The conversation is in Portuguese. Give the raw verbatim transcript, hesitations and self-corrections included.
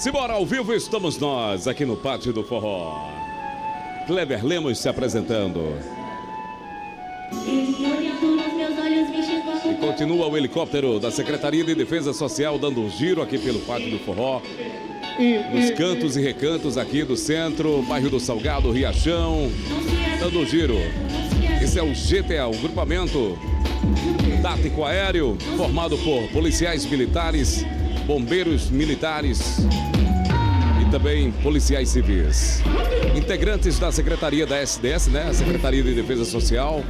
Simbora, ao vivo estamos nós aqui no Pátio do Forró. Cleber Lemos se apresentando. E continua o helicóptero da Secretaria de Defesa Social dando um giro aqui pelo Pátio do Forró. Nos cantos e recantos aqui do centro, bairro do Salgado, Riachão, dando um giro. Esse é o G T A, o grupamento tático aéreo, formado por policiais militares, bombeiros militares e também policiais civis. Integrantes da Secretaria da S D S, né? Secretaria de Defesa Social,